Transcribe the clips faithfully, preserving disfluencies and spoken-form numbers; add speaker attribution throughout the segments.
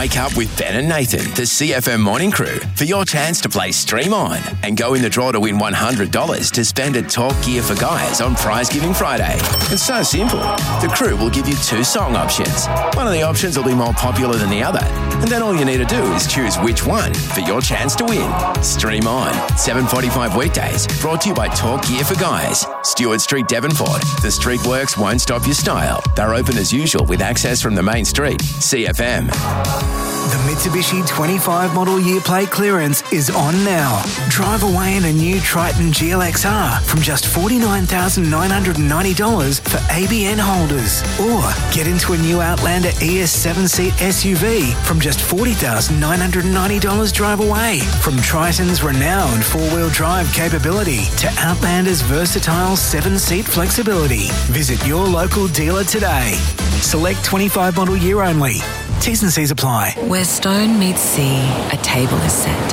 Speaker 1: Wake up with Ben and Nathan, the C F M Morning Crew, for your chance to play Stream On and go in the draw to win one hundred dollars to spend at Talk Gear for Guys on Prize Giving Friday. It's so simple. The crew will give you two song options. One of the options will be more popular than the other, and then all you need to do is choose which one for your chance to win. Stream On, seven forty-five weekdays, brought to you by Talk Gear for Guys. Stewart Street, Devonport. The street works won't stop your style. They're open as usual with access from the main street. C F M.
Speaker 2: The Mitsubishi twenty-five model year plate clearance is on now. Drive away in a new Triton G L X R from just forty-nine thousand nine hundred ninety dollars for A B N holders. Or get into a new Outlander E S seven-seat S U V from just forty thousand nine hundred ninety dollars drive away. From Triton's renowned four-wheel drive capability to Outlander's versatile seven-seat flexibility. Visit your local dealer today. Select twenty-five model year only. T's and C's apply.
Speaker 3: Where stone meets sea, a table is set.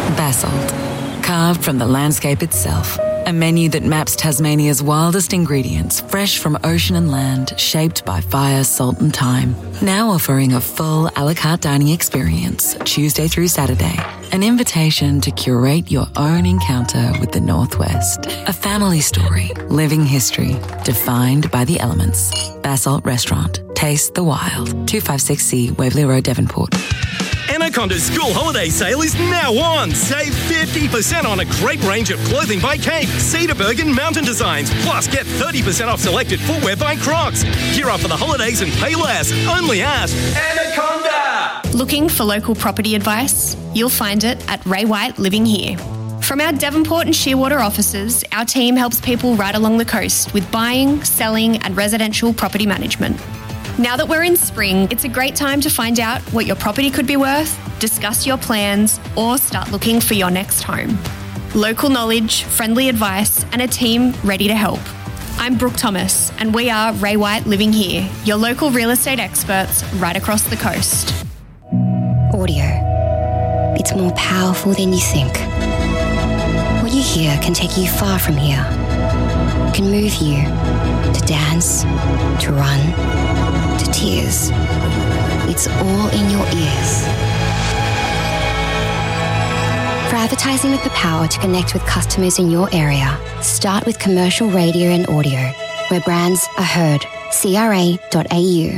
Speaker 3: Basalt, carved from the landscape itself. A menu that maps Tasmania's wildest ingredients, fresh from ocean and land, shaped by fire, salt and time. Now offering a full a la carte dining experience, Tuesday through Saturday. An invitation to curate your own encounter with the Northwest. A family story, living history, defined by the elements. Basalt Restaurant. Taste the wild. two fifty-six C Waverley Road, Devonport.
Speaker 4: Anaconda's school holiday sale is now on. Save fifty percent on a great range of clothing by Cape, Cedarburg and Mountain Designs. Plus, get thirty percent off selected footwear by Crocs. Gear up for the holidays and pay less. Only at Anaconda.
Speaker 5: Looking for local property advice? You'll find it at Ray White Living Here. From our Devonport and Shearwater offices, our team helps people right along the coast with buying, selling and residential property management. Now that we're in spring, it's a great time to find out what your property could be worth, discuss your plans, or start looking for your next home. Local knowledge, friendly advice, and a team ready to help. I'm Brooke Thomas, and we are Ray White Living Here, your local real estate experts right across the coast.
Speaker 6: Audio. It's more powerful than you think. What you hear can take you far from here. It can move you to dance, to run, to tears. It's all in your ears. For advertising with the power to connect with customers in your area, start with commercial radio and audio, where brands are heard. C R A dot A U.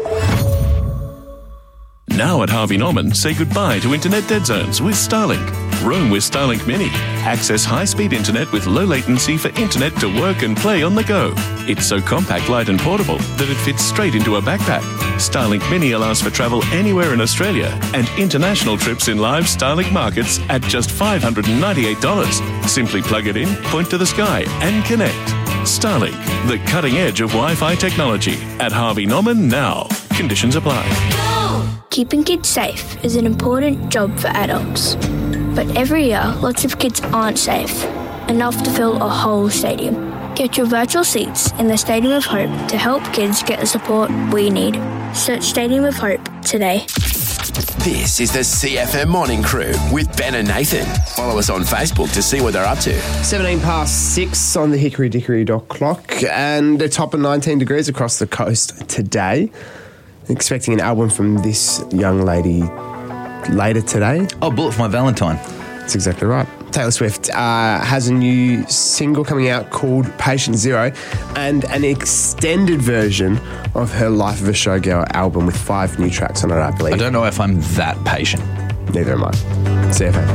Speaker 7: Now at Harvey Norman, say goodbye to internet dead zones with Starlink. Roam with Starlink Mini. Access high-speed internet with low latency for internet to work and play on the go. It's so compact, light and portable that it fits straight into a backpack. Starlink Mini allows for travel anywhere in Australia and international trips in live Starlink markets at just five hundred ninety-eight dollars. Simply plug it in, point to the sky and connect. Starlink, the cutting edge of Wi-Fi technology. At Harvey Norman now. Conditions apply.
Speaker 8: Keeping kids safe is an important job for adults. But every year, lots of kids aren't safe, enough to fill a whole stadium. Get your virtual seats in the Stadium of Hope to help kids get the support we need. Search Stadium of Hope today.
Speaker 1: This is the C F M Morning Crew with Ben and Nathan. Follow us on Facebook to see what they're up to.
Speaker 9: seventeen past six on the Hickory Dickory Dock clock, and a top of nineteen degrees across the coast today. Expecting an album from this young lady later today.
Speaker 10: Oh, Bullet for My Valentine.
Speaker 9: That's exactly right. Taylor Swift uh, has a new single coming out called Patient Zero and an extended version of her Life of a Showgirl album with five new tracks on it, I believe.
Speaker 10: I don't know if I'm that patient.
Speaker 9: Neither am I. C F M.